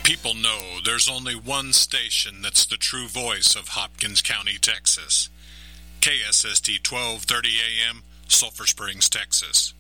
People know there's only one station that's the true voice of Hopkins County, Texas. KSST 1230 AM, Sulphur Springs, Texas.